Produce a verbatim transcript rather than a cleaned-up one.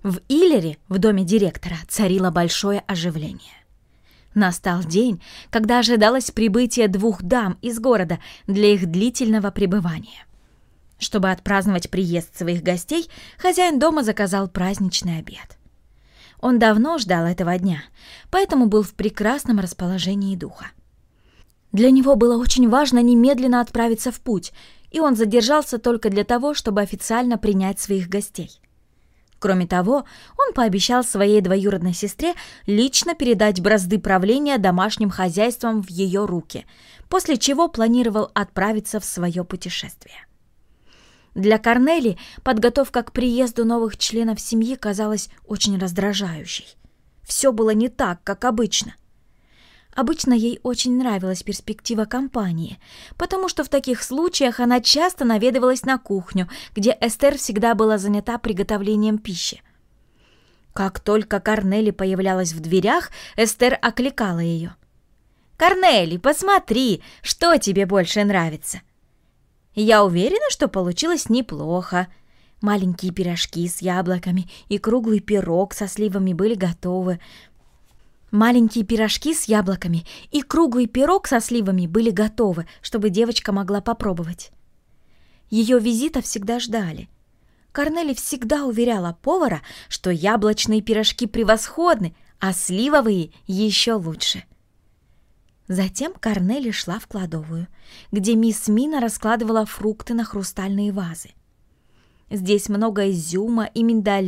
В Иллере, в доме директора, царило большое оживление. Настал день, когда ожидалось прибытие двух дам из города для их длительного пребывания. Чтобы отпраздновать приезд своих гостей, хозяин дома заказал праздничный обед. Он давно ждал этого дня, поэтому был в прекрасном расположении духа. Для него было очень важно немедленно отправиться в путь, и он задержался только для того, чтобы официально принять своих гостей. Кроме того, он пообещал своей двоюродной сестре лично передать бразды правления домашним хозяйством в ее руки, после чего планировал отправиться в свое путешествие. Для Корнели подготовка к приезду новых членов семьи казалась очень раздражающей. Все было не так, как обычно. Обычно ей очень нравилась перспектива компании, потому что в таких случаях она часто наведывалась на кухню, где Эстер всегда была занята приготовлением пищи. Как только Корнели появлялась в дверях, Эстер окликала ее. «Корнели, посмотри, что тебе больше нравится?» «Я уверена, что получилось неплохо. Маленькие пирожки с яблоками и круглый пирог со сливами были готовы. Маленькие пирожки с яблоками и круглый пирог со сливами были готовы, чтобы девочка могла попробовать». Ее визита всегда ждали. Корнели всегда уверяла повара, что яблочные пирожки превосходны, а сливовые еще лучше. Затем Корнели шла в кладовую, где мисс Мина раскладывала фрукты на хрустальные вазы. Здесь много изюма и миндаля,